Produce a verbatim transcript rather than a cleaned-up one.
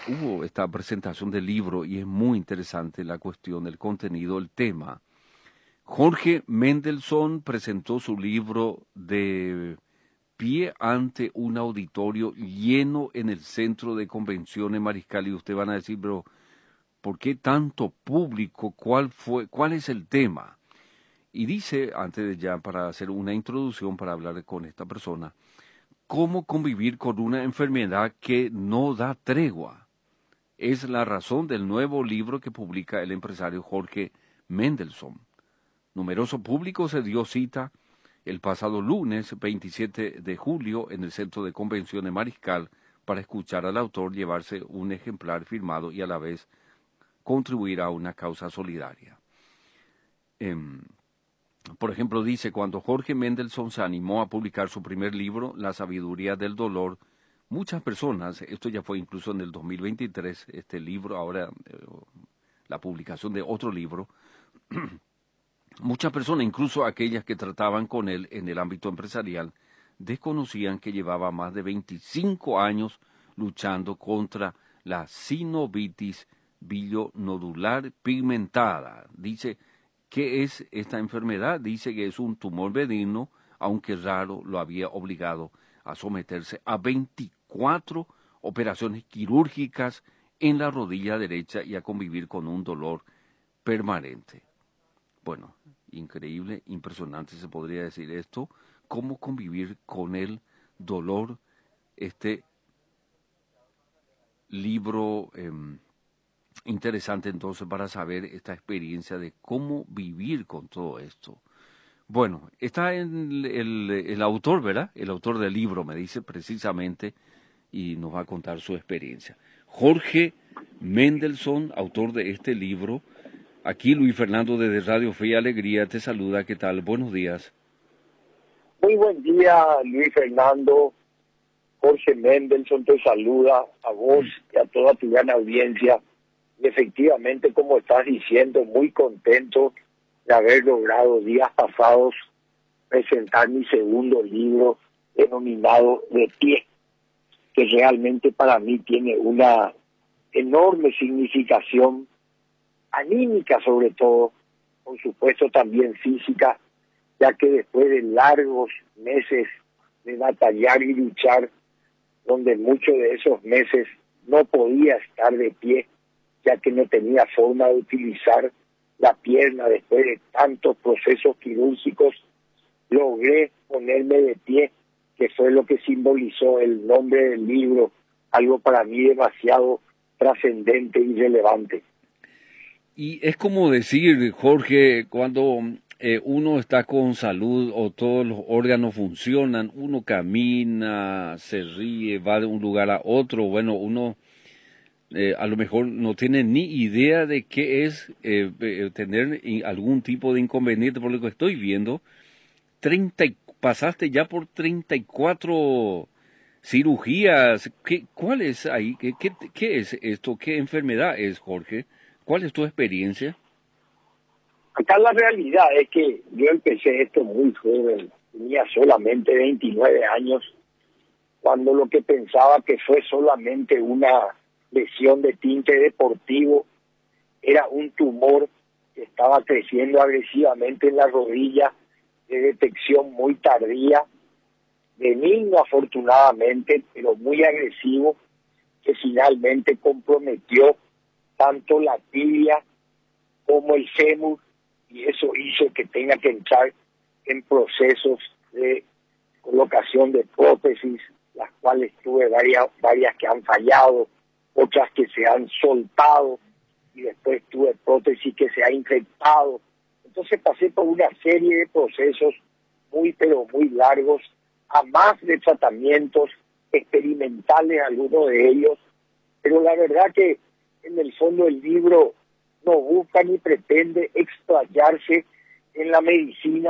hubo esta presentación del libro y es muy interesante la cuestión, el contenido, el tema. Jorge Mendelssohn presentó su libro de pie ante un auditorio lleno en el centro de convenciones Mariscal y usted van a decir, pero ¿por qué tanto público? ¿Cuál fue, cuál es el tema? Y dice, antes de ya para hacer una introducción para hablar con esta persona, cómo convivir con una enfermedad que no da tregua. Es la razón del nuevo libro que publica el empresario Jorge Mendelssohn. Numeroso público se dio cita el pasado lunes veintisiete de julio en el Centro de Convenciones Mariscal para escuchar al autor llevarse un ejemplar firmado y a la vez contribuir a una causa solidaria. Eh, por ejemplo, dice, cuando Jorge Mendelssohn se animó a publicar su primer libro, La sabiduría del dolor, muchas personas, esto ya fue incluso en el dos mil veintitrés, este libro, ahora eh, la publicación de otro libro, muchas personas, incluso aquellas que trataban con él en el ámbito empresarial, desconocían que llevaba más de veinticinco años luchando contra la sinovitis bilionodular pigmentada. Dice, ¿qué es esta enfermedad? Dice que es un tumor benigno, aunque raro, lo había obligado a someterse a veinticuatro operaciones quirúrgicas en la rodilla derecha y a convivir con un dolor permanente. Bueno, increíble, impresionante se podría decir esto, cómo convivir con el dolor, este libro eh, interesante entonces para saber esta experiencia de cómo vivir con todo esto. Bueno, está en el, el, el autor, ¿verdad? El autor del libro me dice precisamente y nos va a contar su experiencia. Jorge Mendelssohn, autor de este libro. Aquí Luis Fernando desde Radio Fe y Alegría te saluda. ¿Qué tal? Buenos días. Muy buen día, Luis Fernando. Jorge Mendelssohn te saluda a vos y a toda tu gran audiencia. Y efectivamente, como estás diciendo, muy contento de haber logrado días pasados presentar mi segundo libro denominado De Pie, que realmente para mí tiene una enorme significación anímica, sobre todo, por supuesto también física, ya que después de largos meses de batallar y luchar, donde muchos de esos meses no podía estar de pie, ya que no tenía forma de utilizar la pierna después de tantos procesos quirúrgicos, logré ponerme de pie, que fue lo que simbolizó el nombre del libro, algo para mí demasiado trascendente y relevante. Y es como decir, Jorge, cuando eh, uno está con salud o todos los órganos funcionan, uno camina, se ríe, va de un lugar a otro, bueno, uno eh, a lo mejor no tiene ni idea de qué es eh, eh, tener algún tipo de inconveniente, por lo que estoy viendo, treinta, pasaste ya por treinta y cuatro cirugías. ¿Qué, ¿Cuál es ahí? ¿Qué, qué, ¿Qué es esto? ¿Qué enfermedad es, Jorge? ¿Cuál es tu experiencia? Acá la realidad es que yo empecé esto muy joven, tenía solamente veintinueve años, cuando lo que pensaba que fue solamente una lesión de tinte deportivo era un tumor que estaba creciendo agresivamente en la rodilla, de detección muy tardía, benigno afortunadamente, pero muy agresivo, que finalmente comprometió tanto la tibia como el fémur, y eso hizo que tenga que entrar en procesos de colocación de prótesis, las cuales tuve varias, varias que han fallado, otras que se han soltado, y después tuve prótesis que se ha infectado. Entonces pasé por una serie de procesos muy, pero muy largos, a más de tratamientos experimentales, algunos de ellos, pero la verdad que en el fondo el libro no busca ni pretende explayarse en la medicina